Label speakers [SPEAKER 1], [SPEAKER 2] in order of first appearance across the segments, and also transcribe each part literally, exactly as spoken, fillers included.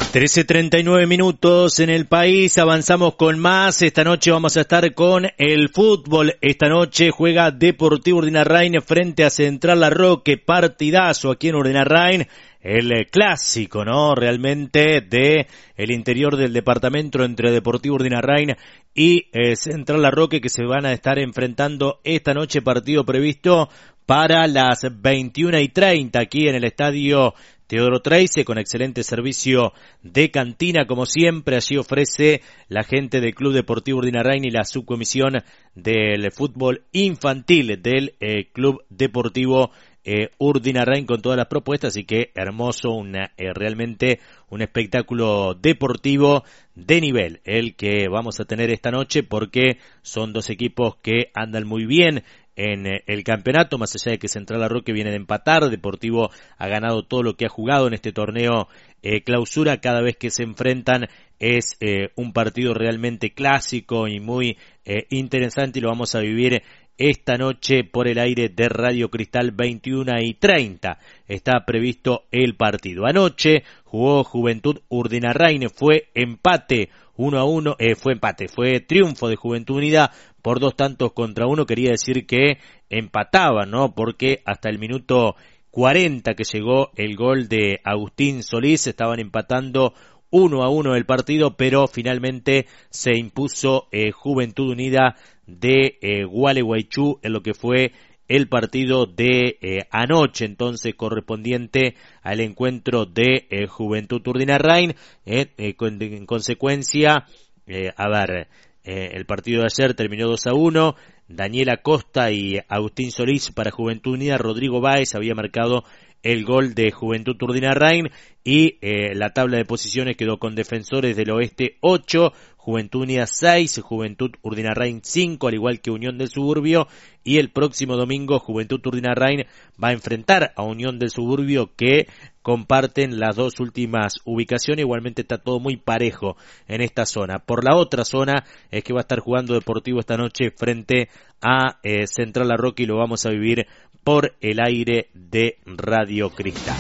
[SPEAKER 1] trece treinta y nueve minutos en el país, avanzamos con más. Esta noche vamos a estar con el fútbol. Esta noche juega Deportivo Urdinarrain frente a Central Larroque, partidazo aquí en Urdinarrain. El clásico, ¿no? Realmente de el interior del departamento entre Deportivo Urdinarrain y eh, Central Larroque, que se van a estar enfrentando esta noche, partido previsto para las veintiuna y treinta aquí en el estadio Teodoro Treize, con excelente servicio de cantina, como siempre. Allí ofrece la gente del Club Deportivo Urdinarrain y la subcomisión del fútbol infantil del eh, Club Deportivo eh, Urdinarrain, con todas las propuestas. Así que hermoso, una, eh, realmente un espectáculo deportivo de nivel el que vamos a tener esta noche, porque son dos equipos que andan muy bien en el campeonato, más allá de que Central Larroque viene de empatar. Deportivo ha ganado todo lo que ha jugado en este torneo eh, clausura. Cada vez que se enfrentan es eh, un partido realmente clásico y muy eh, interesante, y lo vamos a vivir esta noche por el aire de Radio Cristal. Veintiuna y treinta está previsto el partido. Anoche jugó Juventud Urdinarrain, fue empate uno a uno, eh, fue empate, fue triunfo de Juventud Unida por dos tantos contra uno. Quería decir que empataban, ¿no? Porque hasta el minuto cuarenta que llegó el gol de Agustín Solís, estaban empatando uno a uno el partido, pero finalmente se impuso eh, Juventud Unida de eh, Gualeguaychú en lo que fue el partido de eh, anoche, entonces correspondiente al encuentro de eh, Juventud Urdinarrain. Eh, eh, con, en consecuencia, eh, a ver, eh, el partido de ayer terminó dos a uno. Daniel Acosta y Agustín Solís para Juventud Unida. Rodrigo Báez había marcado el gol de Juventud Urdinarrain, y eh, la tabla de posiciones quedó con Defensores del Oeste ocho, Juventud Unida seis, Juventud Urdinarrain cinco, al igual que Unión del Suburbio. Y el próximo domingo Juventud Urdinarrain va a enfrentar a Unión del Suburbio, que comparten las dos últimas ubicaciones. Igualmente está todo muy parejo en esta zona. Por la otra zona es que va a estar jugando Deportivo esta noche frente a eh, Central Larroque, y lo vamos a vivir por el aire de Radio Cristal.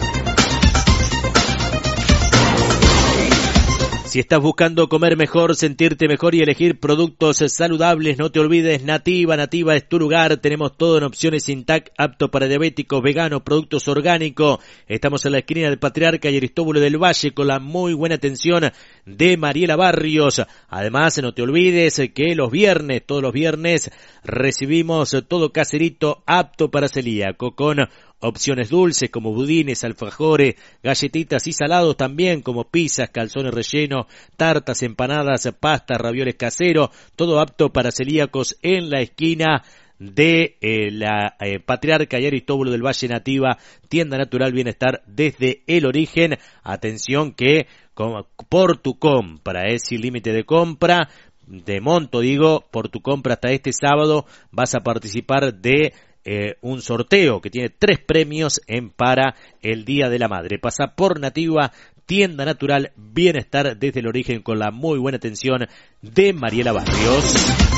[SPEAKER 1] Si estás buscando comer mejor, sentirte mejor y elegir productos saludables, no te olvides, Nativa. Nativa es tu lugar. Tenemos todo en opciones Intac, apto para diabéticos, veganos, productos orgánicos. Estamos en la esquina del Patriarca y Aristóbulo del Valle, con la muy buena atención de Mariela Barrios. Además, no te olvides que los viernes, todos los viernes, recibimos todo caserito apto para celíaco, con opciones dulces como budines, alfajores, galletitas, y salados también como pizzas, calzones rellenos, tartas, empanadas, pastas, ravioles caseros, todo apto para celíacos en la esquina de eh, la eh, Patriarca y Aristóbulo del Valle. Nativa, tienda natural bienestar desde el origen. Atención que como, por tu compra, es sin límite de compra, de monto digo, por tu compra hasta este sábado vas a participar de Eh, un sorteo que tiene tres premios en para el Día de la Madre. Pasa por Nativa, tienda natural bienestar desde el origen, con la muy buena atención de Mariela Barrios.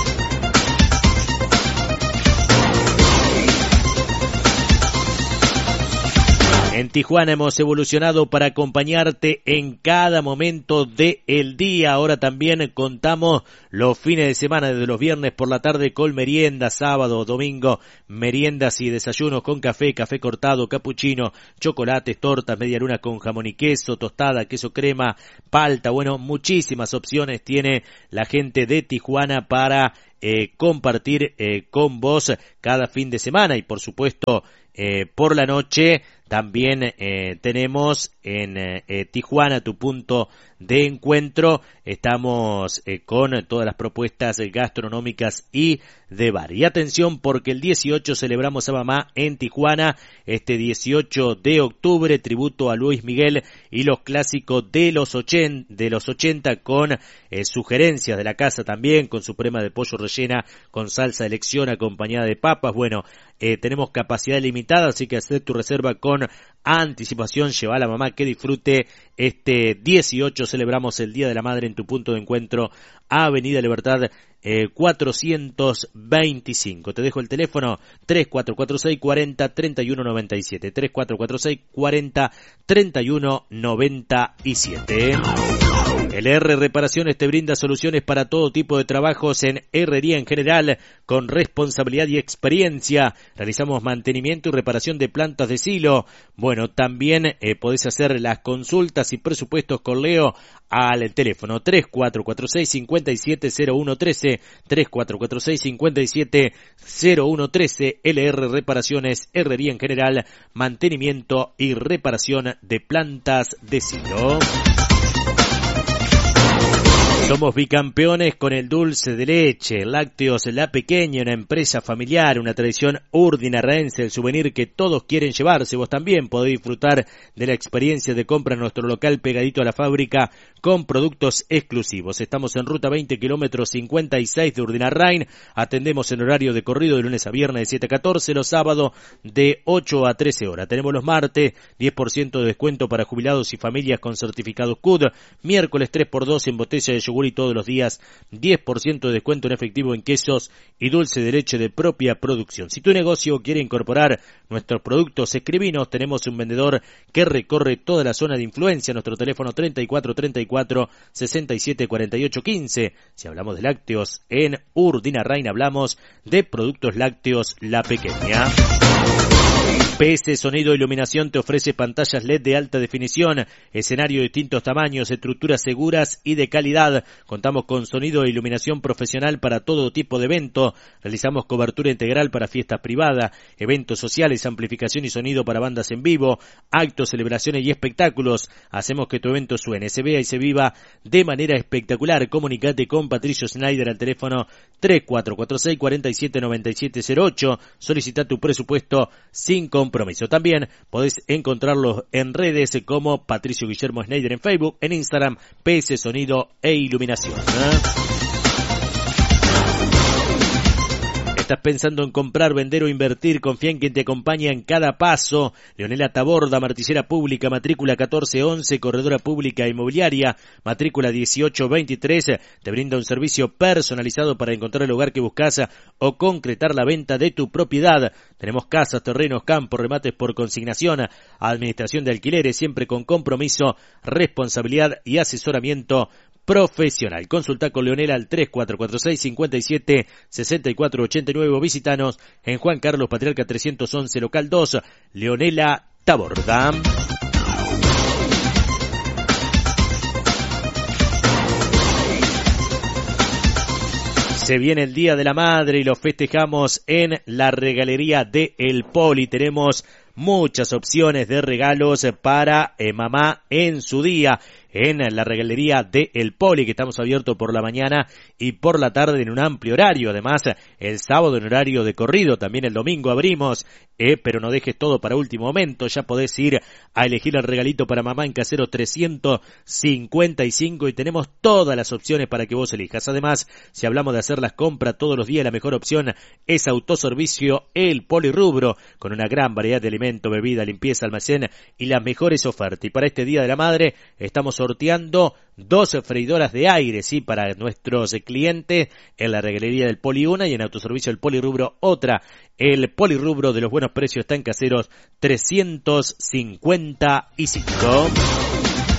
[SPEAKER 1] En Tijuana hemos evolucionado para acompañarte en cada momento del día. Ahora también contamos los fines de semana, desde los viernes por la tarde con merienda, sábado, domingo, meriendas y desayunos con café, café cortado, capuchino, chocolates, tortas, media luna con jamón y queso, tostada, queso crema, palta. Bueno, muchísimas opciones tiene la gente de Tijuana para eh, compartir eh, con vos cada fin de semana. Y por supuesto, eh, por la noche también eh, tenemos en eh, Tijuana tu punto de encuentro. Estamos eh, con todas las propuestas gastronómicas y de bar. Y atención, porque el dieciocho celebramos a mamá en Tijuana. Este dieciocho de octubre, tributo a Luis Miguel y los clásicos de los ochenta, de los ochenta, con eh, sugerencias de la casa también, con suprema de pollo rellena con salsa de elección acompañada de papas. Bueno, eh, tenemos capacidad limitada, así que haz tu reserva con anticipación, lleva a la mamá que disfrute. Este dieciocho celebramos el Día de la Madre en tu punto de encuentro, Avenida Libertad eh, cuatrocientos veinticinco. Te dejo el teléfono tres cuatro cuatro seis cuarenta treinta y uno noventa y siete, tres cuatro cuatro seis cuarenta treinta y uno noventa y siete. El R Reparaciones te brinda soluciones para todo tipo de trabajos en herrería en general, con responsabilidad y experiencia. Realizamos mantenimiento y reparación de plantas de silo. Bueno, también eh, podés hacer las consultas y presupuestos con Leo al teléfono tres cuatro cuatro seis cinco siete cero uno uno tres, tres cuatro cuatro seis cinco siete cero uno uno tres. L R Reparaciones, herrería en general, mantenimiento y reparación de plantas de silo. Somos bicampeones con el dulce de leche. Lácteos La Pequeña, una empresa familiar, una tradición urdinarraense, el souvenir que todos quieren llevarse. Vos también podés disfrutar de la experiencia de compra en nuestro local pegadito a la fábrica con productos exclusivos. Estamos en ruta veinte, kilómetros cincuenta y seis de Urdinarrain. Atendemos en horario de corrido de lunes a viernes de siete a catorce, los sábados de ocho a trece horas. Tenemos los martes diez por ciento de descuento para jubilados y familias con certificados C U D. Miércoles tres por dos en botella de yogur y todos los días diez por ciento de descuento en efectivo en quesos y dulce de leche de propia producción. Si tu negocio quiere incorporar nuestros productos, escribinos. Tenemos un vendedor que recorre toda la zona de influencia. Nuestro teléfono treinta y cuatro treinta y cuatro sesenta y siete cuarenta y ocho quince. Si hablamos de lácteos en Urdinarrain, hablamos de productos lácteos La Pequeña. P S Sonido e Iluminación te ofrece pantallas L E D de alta definición, escenario de distintos tamaños, estructuras seguras y de calidad. Contamos con sonido e iluminación profesional para todo tipo de evento. Realizamos cobertura integral para fiestas privadas, eventos sociales, amplificación y sonido para bandas en vivo, actos, celebraciones y espectáculos. Hacemos que tu evento suene, se vea y se viva de manera espectacular. Comunicate con Patricio Schneider al teléfono tres cuatro cuatro seis cuarenta y siete noventa y siete cero ocho. Solicita tu presupuesto sin compromiso. También podés encontrarlos en redes como Patricio Guillermo Schneider en Facebook, en Instagram, P S Sonido e Iluminación. ¿eh? ¿Estás pensando en comprar, vender o invertir? Confía en quien te acompaña en cada paso. Leonela Taborda, martillera pública, matrícula catorce once, corredora pública inmobiliaria, matrícula dieciocho veintitrés. Te brinda un servicio personalizado para encontrar el lugar que buscas o concretar la venta de tu propiedad. Tenemos casas, terrenos, campos, remates por consignación, administración de alquileres, siempre con compromiso, responsabilidad y asesoramiento profesional. Consulta con Leonela al tres cuatro cuatro seis cinco siete seis cuatro ocho nueve o visitanos en Juan Carlos Patriarca trescientos once, local dos, Leonela Taborda. Se viene el Día de la Madre y lo festejamos en la regalería de El Poli. Tenemos muchas opciones de regalos para eh, mamá en su día en la regalería de El Poli, que estamos abiertos por la mañana y por la tarde en un amplio horario. Además, el sábado en horario de corrido, también el domingo abrimos, eh, pero no dejes todo para último momento. Ya podés ir a elegir el regalito para mamá en Caseros trescientos cincuenta y cinco y tenemos todas las opciones para que vos elijas. Además, si hablamos de hacer las compras todos los días, la mejor opción es Autoservicio El Poli Rubro, con una gran variedad de alimentos, bebida, limpieza, almacén y las mejores ofertas. Y para este Día de la Madre estamos sorteando dos freidoras de aire, sí, para nuestros clientes en la regalería del Poli una y en Autoservicio El Poli Rubro otra. El Poli Rubro de los buenos precios está en Caseros trescientos cincuenta y cinco.